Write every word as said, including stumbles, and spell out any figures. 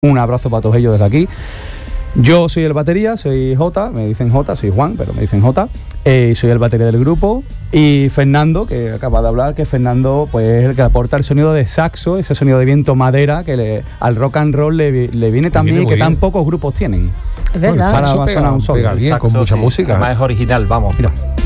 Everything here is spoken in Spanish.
Un abrazo para todos ellos desde aquí. Yo soy el batería, soy Jota, me dicen Jota, soy Juan, pero me dicen Jota, eh, soy el batería del grupo. Y Fernando, que acaba de hablar, que Fernando pues, es el que aporta el sonido de saxo, ese sonido de viento madera que le, al rock and roll le, le viene tan bien y que tan pocos grupos tienen. Es verdad. El saxo pega, un solo, pega bien, saxo, con mucha sí, música. Además es original, vamos. Mira.